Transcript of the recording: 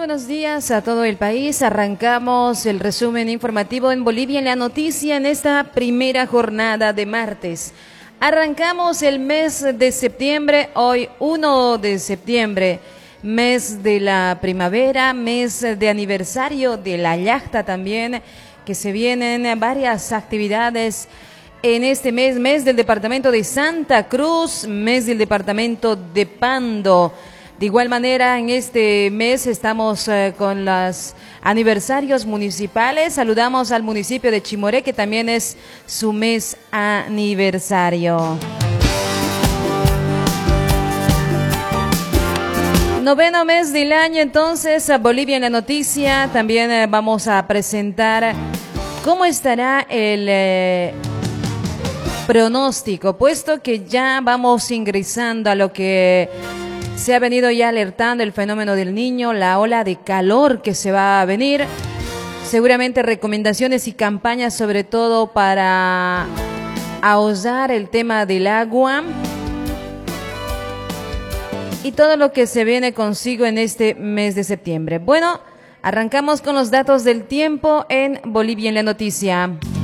buenos días a todo el país. Arrancamos el resumen informativo en Bolivia en la noticia en esta primera jornada de martes. Arrancamos el mes de septiembre, hoy 1 de septiembre, mes de la primavera, mes de aniversario de la yachta también, que se vienen varias actividades en este mes del departamento de Santa Cruz, mes del departamento de Pando. De igual manera, en este mes estamos con los aniversarios municipales. Saludamos al municipio de Chimoré, que también es su mes aniversario. Noveno mes del año, entonces, Bolivia en la noticia. También vamos a presentar cómo estará el pronóstico, puesto que ya vamos ingresando a lo que se ha venido ya alertando el fenómeno del Niño, la ola de calor que se va a venir. Seguramente recomendaciones y campañas, sobre todo para ahorrar el tema del agua y todo lo que se viene consigo en este mes de septiembre. Bueno, arrancamos con los datos del tiempo en Bolivia en la noticia.